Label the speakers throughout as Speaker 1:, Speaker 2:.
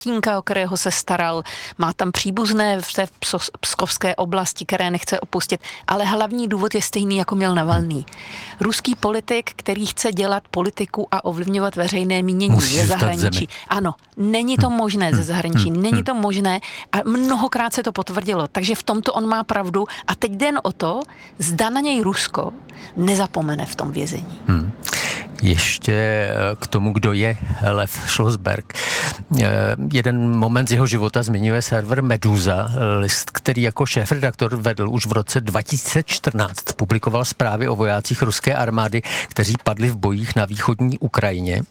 Speaker 1: tatínka, o kterého se staral, má tam příbuzné v té pskovské oblasti, které nechce opustit, ale hlavní důvod je stejný, jako měl Navalný. Ruský politik, který chce dělat politiku a ovlivňovat veřejné mínění ze zahraničí. Ano, není to možné ze zahraničí, není to možné a mnohokrát se to potvrdilo, takže v tomto on má pravdu a teď jde o to, zda na něj Rusko nezapomene v tom vězení.
Speaker 2: Ještě k tomu, kdo je Lev Schlossberg. Jeden moment z jeho života zmiňuje server Meduza, list, který jako šéfredaktor vedl už v roce 2014. Publikoval zprávy o vojácích ruské armády, kteří padli v bojích na východní Ukrajině.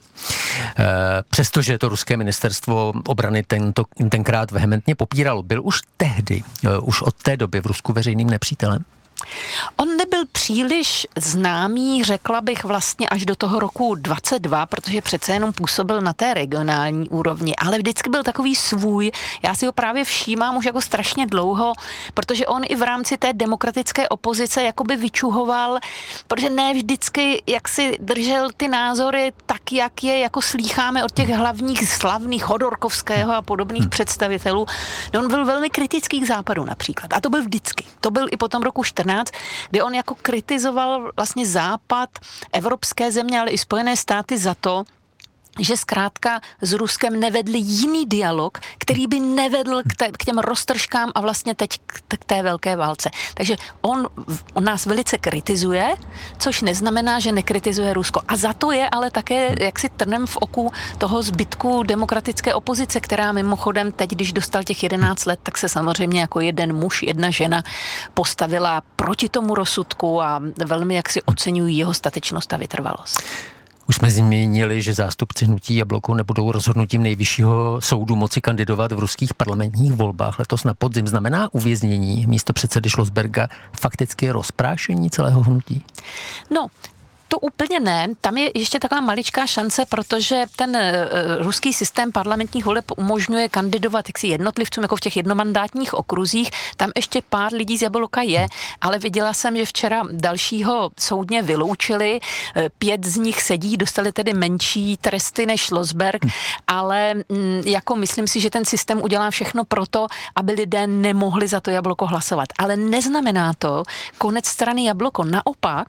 Speaker 2: Přestože to ruské ministerstvo obrany tenkrát vehementně popíralo, byl už tehdy, už od té doby v Rusku veřejným nepřítelem?
Speaker 1: On nebyl příliš známý, řekla bych vlastně až do toho roku 22, protože přece jenom působil na té regionální úrovni, ale vždycky byl takový svůj. Já si ho právě všímám už jako strašně dlouho, protože on i v rámci té demokratické opozice jakoby vyčuhoval, protože ne vždycky jak si držel ty názory tak, jak je jako slýcháme od těch hlavních slavných Chodorkovského a podobných představitelů. No, on byl velmi kritický k západu například. A to byl vždycky. To byl i po tom roku 14, kdy on jako kritizoval vlastně Západ, evropské země, ale i Spojené státy za to, že zkrátka s Ruskem nevedli jiný dialog, který by nevedl k těm roztržkám a vlastně teď k té velké válce. Takže on nás velice kritizuje, což neznamená, že nekritizuje Rusko. A za to je ale také jaksi trnem v oku toho zbytku demokratické opozice, která mimochodem teď, když dostal těch 11 let, tak se samozřejmě jako jeden muž, jedna žena postavila proti tomu rozsudku a velmi jaksi oceňují jeho statečnost a vytrvalost.
Speaker 2: Už jsme zmínili, že zástupci hnutí Jabloko nebudou rozhodnutím nejvyššího soudu moci kandidovat v ruských parlamentních volbách letos na podzim. Znamená uvěznění místopředsedy Schlossberga fakticky rozprášení celého hnutí? No, to úplně ne. Tam je ještě taková maličká šance, protože ten ruský systém parlamentních voleb umožňuje kandidovat jaksi jednotlivcům jako v těch jednomandátních okruzích. Tam ještě pár lidí z Jabloka je, ale viděla jsem, že včera dalšího soudně vyloučili. 5 z nich sedí, dostali tedy menší tresty než Schlossberg, ale jako myslím si, že ten systém udělá všechno proto, aby lidé nemohli za to Jabloko hlasovat. Ale neznamená to konec strany Jabloko. Naopak,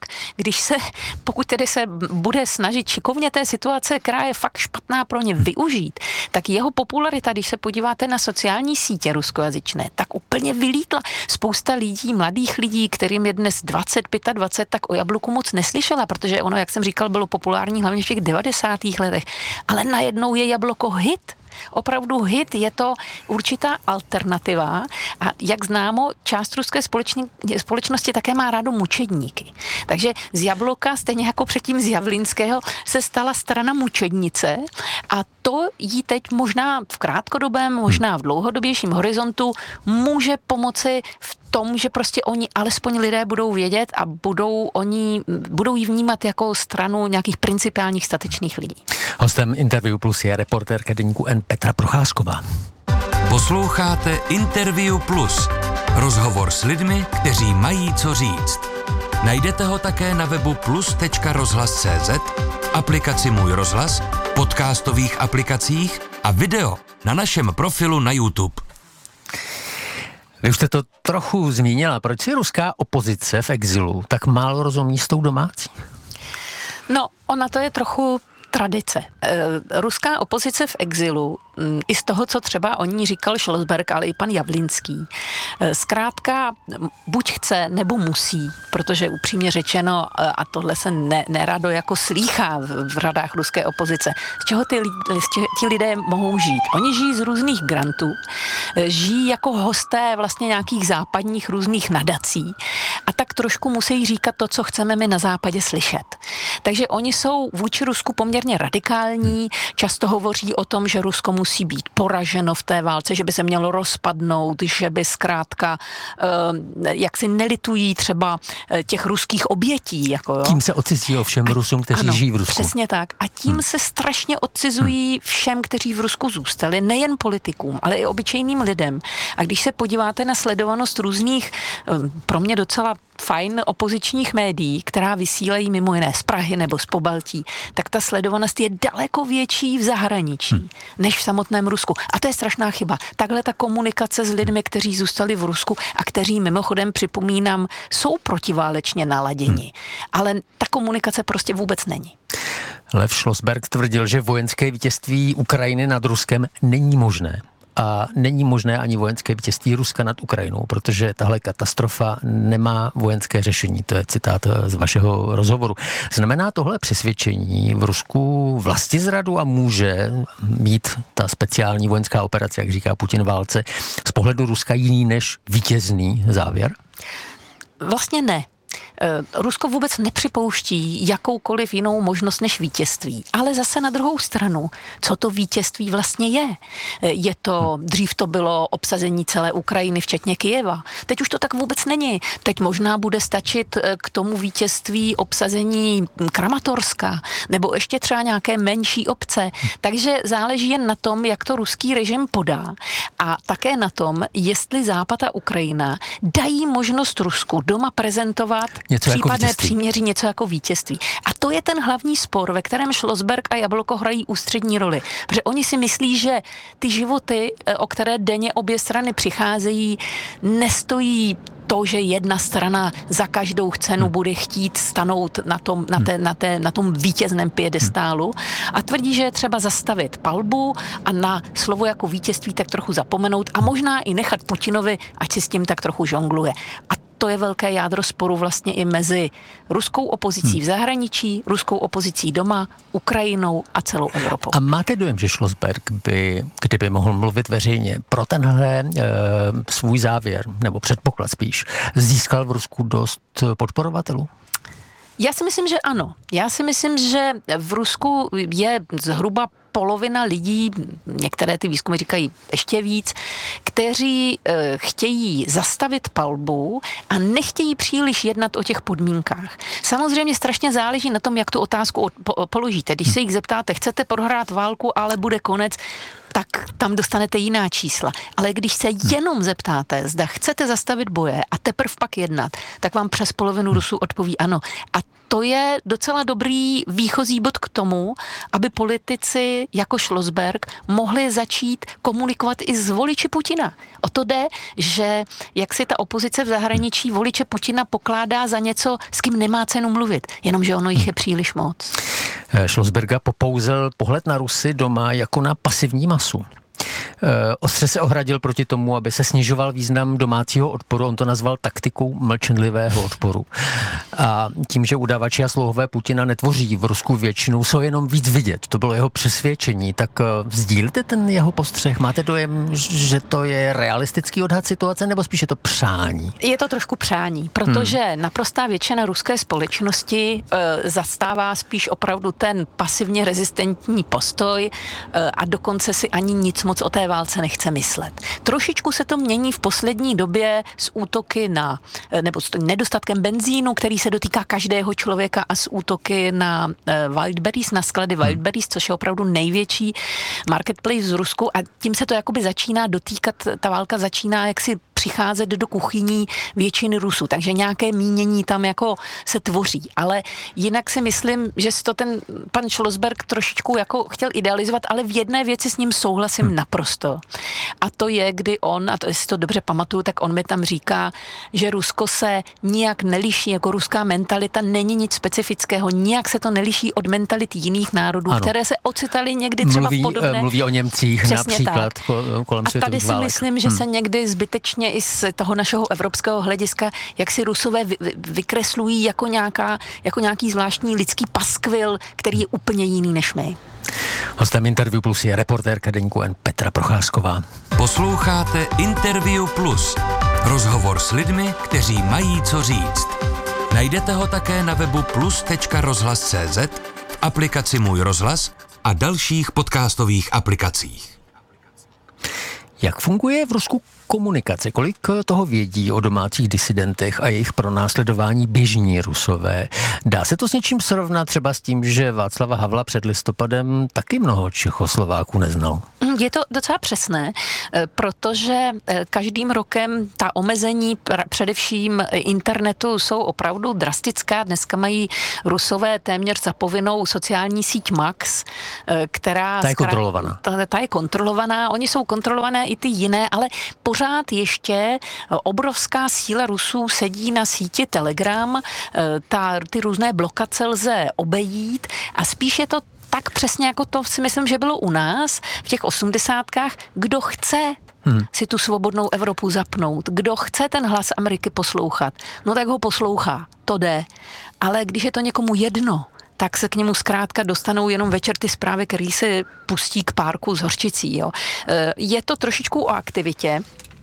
Speaker 2: pokud tedy se bude snažit šikovně té situace, která je fakt špatná pro ně využít, tak jeho popularita, když se podíváte na sociální sítě ruskojazyčné, tak úplně vylítla. Spousta lidí, mladých lidí, kterým je dnes 20, 25, tak o Jabloku moc neslyšela, protože ono, jak jsem říkal, bylo populární hlavně v těch 90. letech. Ale najednou je Jabloko hit. Opravdu hit, je to určitá alternativa a jak známo, část ruské společnosti také má rádo mučedníky. Takže z Jabloka, stejně jako předtím z Javlinského, se stala strana mučednice a to jí teď možná v krátkodobém, možná v dlouhodobějším horizontu může pomoci v tom, že prostě oni, alespoň lidé, budou vědět a budou ji vnímat jako stranu nějakých principiálních statečných lidí. Hostem Interview Plus je reportérka deníku N Petra Procházková.
Speaker 3: Posloucháte Interview Plus. Rozhovor s lidmi, kteří mají co říct. Najdete ho také na webu plus.rozhlas.cz, aplikaci Můj rozhlas, podcastových aplikacích a video na našem profilu na YouTube.
Speaker 2: Vy už jste to trochu zmínila. Proč si ruská opozice v exilu tak málo rozumí s tou domácí?
Speaker 1: No, ona to je trochu tradice. Ruská opozice v exilu, i z toho, co třeba o ní říkal Schlossberg, ale i pan Javlinský, zkrátka buď chce, nebo musí, protože upřímně řečeno, a tohle se nerado jako slýchá v radách ruské opozice, z čeho ti lidé mohou žít. Oni žijí z různých grantů, žijí jako hosté vlastně nějakých západních různých nadací a tak trošku musí říkat to, co chceme my na západě slyšet. Takže oni jsou vůči Rusku poměrně radikální, často hovoří o tom, že Rusko musí být poraženo v té válce, že by se mělo rozpadnout, že by zkrátka jak si nelitují třeba těch ruských obětí. Jako, jo.
Speaker 2: Tím se odcizují všem Rusům, kteří žijí v Rusku.
Speaker 1: Přesně tak. A tím se strašně odcizují všem, kteří v Rusku zůstali, nejen politikům, ale i obyčejným lidem. A když se podíváte na sledovanost různých, pro mě docela fajn opozičních médií, která vysílají mimo jiné z Prahy nebo z Pobaltí, tak ta sledovanost je daleko větší v zahraničí, než v samotném Rusku. A to je strašná chyba. Takhle ta komunikace s lidmi, kteří zůstali v Rusku a kteří mimochodem, připomínám, jsou protiválečně naladěni. Ale ta komunikace prostě vůbec není.
Speaker 2: Lev Schlossberg tvrdil, že vojenské vítězství Ukrajiny nad Ruskem není možné. A není možné ani vojenské vítězství Ruska nad Ukrajinou, protože tahle katastrofa nemá vojenské řešení. To je citát z vašeho rozhovoru. Znamená tohle přesvědčení v Rusku vlastizradu a může mít ta speciální vojenská operace, jak říká Putin válce, z pohledu Ruska jiný než vítězný závěr?
Speaker 1: Vlastně ne. Rusko vůbec nepřipouští jakoukoliv jinou možnost než vítězství. Ale zase na druhou stranu, co to vítězství vlastně je? Dřív to bylo obsazení celé Ukrajiny, včetně Kyjeva. Teď už to tak vůbec není. Teď možná bude stačit k tomu vítězství obsazení Kramatorska, nebo ještě třeba nějaké menší obce. Takže záleží jen na tom, jak to ruský režim podá. A také na tom, jestli Západ a Ukrajina dají možnost Rusku doma prezentovat případné jako příměří, něco jako vítězství. A to je ten hlavní spor, ve kterém Schlossberg a Jabloko hrají ústřední roli. Protože oni si myslí, že ty životy, o které denně obě strany přicházejí, nestojí to, že jedna strana za každou cenu bude chtít stanout na tom vítězném piedestálu a tvrdí, že je třeba zastavit palbu a na slovo jako vítězství tak trochu zapomenout a možná i nechat Putinovi, ať si s tím tak trochu žongluje. A to je velké jádro sporu vlastně i mezi ruskou opozicí v zahraničí, ruskou opozicí doma, Ukrajinou a celou Evropou.
Speaker 2: A máte dojem, že Schlossberg by, kdyby mohl mluvit veřejně, pro tenhle svůj závěr, nebo předpoklad spíš, získal v Rusku dost podporovatelů?
Speaker 1: Já si myslím, že ano. Já si myslím, že v Rusku je zhruba polovina lidí, některé ty výzkumy říkají ještě víc, kteří chtějí zastavit palbu a nechtějí příliš jednat o těch podmínkách. Samozřejmě strašně záleží na tom, jak tu otázku položíte. Když se jich zeptáte, chcete prohrát válku, ale bude konec, tak tam dostanete jiná čísla. Ale když se jenom zeptáte, zda chcete zastavit boje a teprve pak jednat, tak vám přes polovinu Rusů odpoví ano. A to je docela dobrý výchozí bod k tomu, aby politici jako Schlossberg mohli začít komunikovat i s voliči Putina. O to jde, že jak si ta opozice v zahraničí voliče Putina pokládá za něco, s kým nemá cenu mluvit, jenomže ono jich je příliš moc.
Speaker 2: Schlossberga popouzel pohled na Rusy doma jako na pasivní masu. Ostře se ohradil proti tomu, aby se snižoval význam domácího odporu. On to nazval taktikou mlčenlivého odporu. A tím, že udavači a slouhové Putina netvoří v Rusku většinu, jsou jenom víc vidět. To bylo jeho přesvědčení. Tak sdílíte ten jeho postřeh? Máte dojem, že to je realistický odhad situace, nebo spíš je to přání?
Speaker 1: Je to trošku přání, protože naprostá většina ruské společnosti zastává spíš opravdu ten pasivně rezistentní postoj a dokonce si ani nic moc o té válce nechce myslet. Trošičku se to mění v poslední době s útoky nebo s nedostatkem benzínu, který se dotýká každého člověka, a s útoky na Wildberries, na sklady Wildberries, což je opravdu největší marketplace z Rusku, a tím se to jakoby začíná dotýkat, ta válka začíná jaksi přicházet do kuchyní většiny Rusů, takže nějaké mínění tam jako se tvoří, ale jinak si myslím, že si to ten pan Schlossberg trošičku jako chtěl idealizovat, ale v jedné věci s ním souhlasím naprosto. A to je, kdy on, a to jestli to dobře pamatuju, tak on mi tam říká, že Rusko se nijak neliší, jako ruská mentalita není nic specifického, nijak se to neliší od mentality jiných národů, ano, které se ocitaly někdy třeba v podobné...
Speaker 2: Mluví o Němcích například kolem světových válek. A tady si myslím,
Speaker 1: že se někdy zbytečně i z toho našeho evropského hlediska, jak si Rusové vykreslují jako nějaký zvláštní lidský paskvil, který je úplně jiný než my.
Speaker 2: Hostem Interview Plus je reportérka deníku N Petra Procházková.
Speaker 3: Posloucháte Interview Plus. Rozhovor s lidmi, kteří mají co říct. Najdete ho také na webu plus.rozhlas.cz, aplikaci Můj rozhlas a dalších podcastových aplikacích.
Speaker 2: Jak funguje v Rusku komunikace? Kolik toho vědí o domácích disidentech a jejich pronásledování běžní Rusové? Dá se to s něčím srovnat třeba s tím, že Václava Havla před listopadem taky mnoho Čechoslováků neznal?
Speaker 1: Je to docela přesné, protože každým rokem ta omezení především internetu jsou opravdu drastická. Dneska mají Rusové téměř za povinnou sociální síť Max, která...
Speaker 2: Ta je kontrolovaná.
Speaker 1: Ta je kontrolovaná, oni jsou kontrolované i ty jiné, ale pořád ještě obrovská síla Rusů sedí na síti Telegram, ty různé blokace lze obejít a spíš je to tak přesně jako to si myslím, že bylo u nás v těch 80kách, kdo chce si tu svobodnou Evropu zapnout, kdo chce ten hlas Ameriky poslouchat, no tak ho poslouchá, to jde. Ale když je to někomu jedno, tak se k němu zkrátka dostanou jenom večer ty zprávy, který se pustí k párku s hořčicí. Jo. Je to trošičku o aktivitě,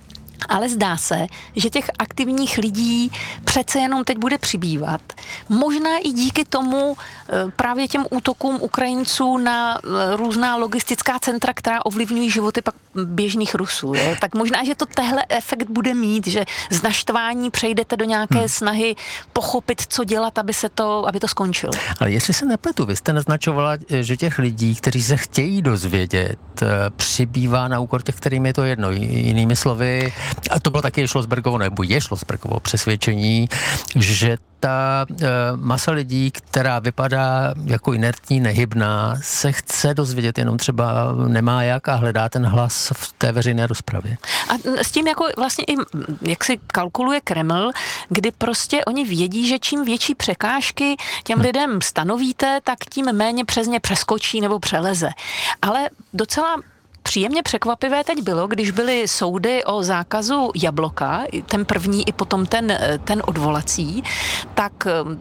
Speaker 1: ale zdá se, že těch aktivních lidí přece jenom teď bude přibývat. Možná i díky tomu právě těm útokům Ukrajinců na různá logistická centra, která ovlivňují životy pak běžných Rusů. Jo? Tak možná, že to tehle efekt bude mít, že z naštvání přejdete do nějaké snahy pochopit, co dělat, aby to skončilo.
Speaker 2: Ale jestli se nepletu, vy jste naznačovala, že těch lidí, kteří se chtějí dozvědět, přibývá na úkor těch, kterým je to jedno. Jinými slovy, a to bylo taky Schlossbergovo, nebo je Schlossbergovo přesvědčení, že ta masa lidí, která vypadá jako inertní, nehybná, se chce dozvědět, jenom třeba nemá jak a hledá ten hlas v té veřejné rozpravě.
Speaker 1: A s tím jako vlastně i, jak si kalkuluje Kreml, kdy prostě oni vědí, že čím větší překážky těm lidem stanovíte, tak tím méně přes ně přeskočí nebo přeleze. Ale docela příjemně překvapivé teď bylo, když byly soudy o zákazu Jabloka, ten první i potom ten odvolací, tak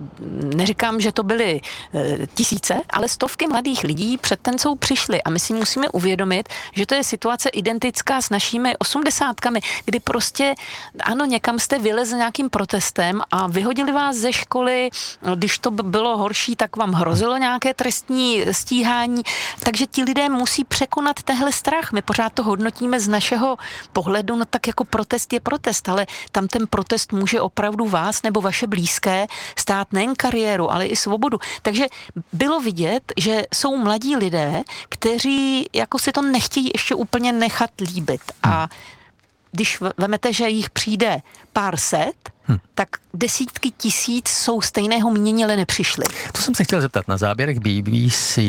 Speaker 1: neříkám, že to byly tisíce, ale stovky mladých lidí před ten soud přišli a my si musíme uvědomit, že to je situace identická s našimi 80kami, kdy prostě ano, někam jste vylezli nějakým protestem a vyhodili vás ze školy, když to bylo horší, tak vám hrozilo nějaké trestní stíhání, takže ti lidé musí překonat tehle strach. My pořád to hodnotíme z našeho pohledu, no tak jako protest je protest, ale tam ten protest může opravdu vás nebo vaše blízké stát nejen kariéru, ale i svobodu. Takže bylo vidět, že jsou mladí lidé, kteří jako si to nechtějí ještě úplně nechat líbit. A když vemete, že jich přijde pár set, tak desítky tisíc jsou stejného mínění, ale nepřišli.
Speaker 2: To jsem se chtěl zeptat. Na záběrech BBC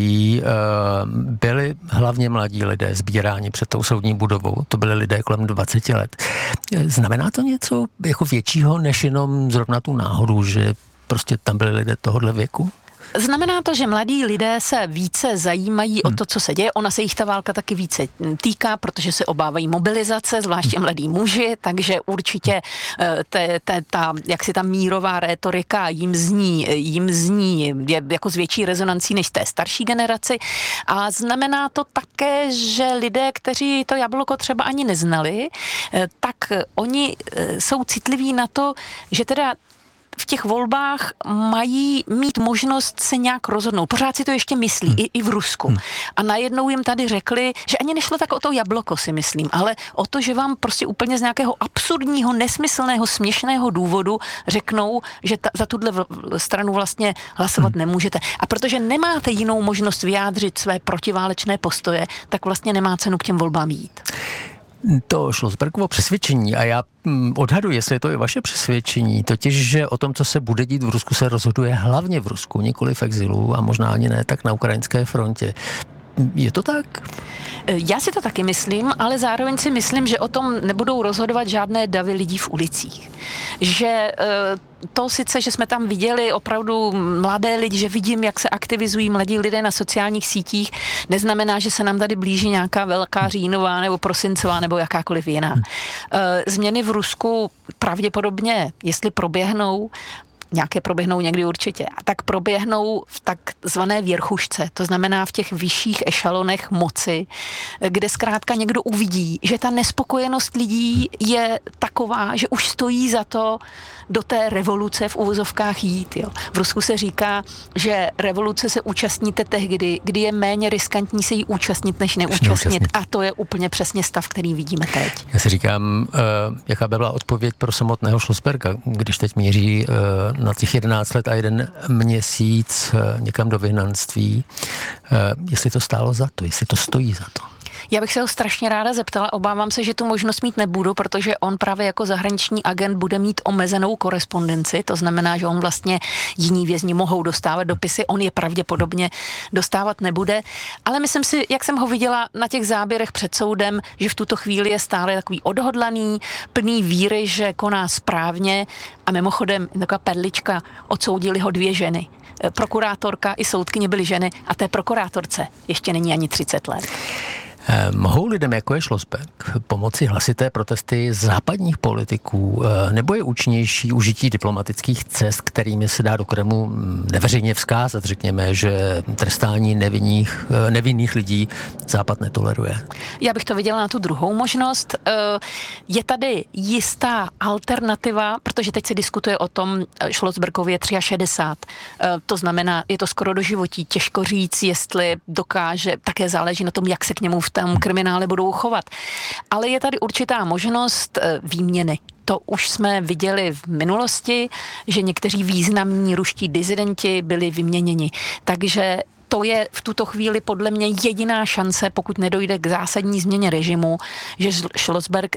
Speaker 2: byli hlavně mladí lidé sbíráni před tou soudní budovou. To byli lidé kolem 20 let. Znamená to něco jako většího, než jenom zrovna tu náhodu, že prostě tam byli lidé tohohle věku?
Speaker 1: Znamená to, že mladí lidé se více zajímají o to, co se děje. Ona se jich ta válka taky více týká, protože se obávají mobilizace, zvláště mladí muži, takže určitě ta mírová rétorika jim zní je jako s větší rezonancí než té starší generaci. A znamená to také, že lidé, kteří to jablko třeba ani neznali, tak oni jsou citliví na to, že teda v těch volbách mají mít možnost se nějak rozhodnout. Pořád si to ještě myslí, i v Rusku. A najednou jim tady řekli, že ani nešlo tak o to jablko, si myslím, ale o to, že vám prostě úplně z nějakého absurdního, nesmyslného, směšného důvodu řeknou, že za tuhle stranu vlastně hlasovat nemůžete. A protože nemáte jinou možnost vyjádřit své protiválečné postoje, tak vlastně nemá cenu k těm volbám jít.
Speaker 2: To Schlossbergovo přesvědčení, a já odhaduji, jestli je to i vaše přesvědčení, totiž, že o tom, co se bude dít v Rusku, se rozhoduje hlavně v Rusku, nikoli v exilu a možná ani ne tak na ukrajinské frontě. Je to tak?
Speaker 1: Já si to taky myslím, ale zároveň si myslím, že o tom nebudou rozhodovat žádné davy lidí v ulicích. Že to sice, že jsme tam viděli opravdu mladé lidi, že vidím, jak se aktivizují mladí lidé na sociálních sítích, neznamená, že se nám tady blíží nějaká velká říjnová nebo prosincová nebo jakákoliv jiná. Změny v Rusku pravděpodobně, jestli proběhnou, nějaké proběhnou někdy určitě, a tak proběhnou v takzvané věrchušce, to znamená v těch vyšších ešalonech moci, kde zkrátka někdo uvidí, že ta nespokojenost lidí je taková, že už stojí za to do té revoluce v uvozovkách jít. Jo. V Rusku se říká, že revoluce se účastníte tehdy, kdy je méně riskantní se jí účastnit, než neúčastnit. A to je úplně přesně stav, který vidíme teď.
Speaker 2: Já si říkám, jaká by byla odpověď pro samotného Schlossberga, když teď míří na těch 11 let a 1 měsíc někam do vyhnanství, jestli to stálo za to, jestli to stojí za to.
Speaker 1: Já bych se ho strašně ráda zeptala, obávám se, že tu možnost mít nebudu, protože on právě jako zahraniční agent bude mít omezenou korespondenci, to znamená, že on vlastně jiní vězni mohou dostávat dopisy, on je pravděpodobně dostávat nebude, ale myslím si, jak jsem ho viděla na těch záběrech před soudem, že v tuto chvíli je stále takový odhodlaný, plný víry, že koná správně a mimochodem taková perlička, odsoudili ho 2 ženy. Prokurátorka i soudkyně byly ženy a té prokurátorce ještě není ani 30 let.
Speaker 2: Mohou lidem, jako je Schlossberg, pomoci hlasité protesty západních politiků, nebo je účinnější užití diplomatických cest, kterými se dá do Kremlu neveřejně vzkázat, řekněme, že trestání nevinných lidí Západ netoleruje? Já
Speaker 1: bych to viděla na tu druhou možnost. Je tady jistá alternativa, protože teď se diskutuje o tom Schlossbergově 63. To znamená, je to skoro do životí. Těžko říct, jestli dokáže, také záleží na tom, jak se k němu v tom kriminále budou chovat. Ale je tady určitá možnost výměny. To už jsme viděli v minulosti, že někteří významní ruští disidenti byli vyměněni. Takže to je v tuto chvíli podle mě jediná šance, pokud nedojde k zásadní změně režimu, že Schlossberg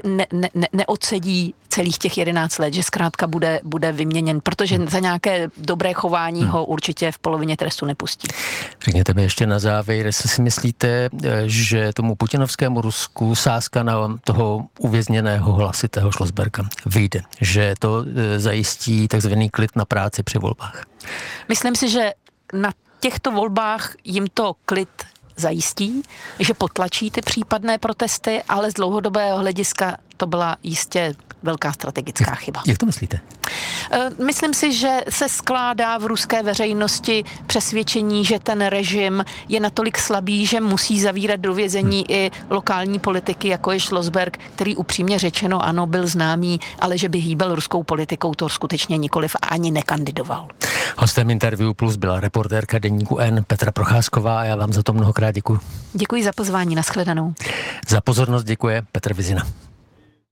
Speaker 1: neodsedí celých těch 11 let, že zkrátka bude vyměněn, protože za nějaké dobré chování ho určitě v polovině trestu nepustí.
Speaker 2: Řekněte mi ještě na závěr, jestli si myslíte, že tomu putinovskému Rusku sázka na toho uvězněného hlasitého Schlossberga vyjde, že to zajistí takzvaný klid na práci při volbách?
Speaker 1: Myslím si, že na těchto volbách jim to klid zajistí, že potlačí ty případné protesty, ale z dlouhodobého hlediska to byla jistě velká strategická chyba.
Speaker 2: Jak to myslíte?
Speaker 1: Myslím si, že se skládá v ruské veřejnosti přesvědčení, že ten režim je natolik slabý, že musí zavírat do vězení i lokální politiky, jako je Schlossberg, který upřímně řečeno, ano, byl známý, ale že by hýbal ruskou politikou, to skutečně nikoliv a ani nekandidoval.
Speaker 2: Hostem Interview Plus byla reportérka deníku N Petra Procházková a já vám za to mnohokrát děkuji.
Speaker 1: Děkuji za pozvání, nashledanou.
Speaker 2: Za pozornost děkuje Petr Vizina.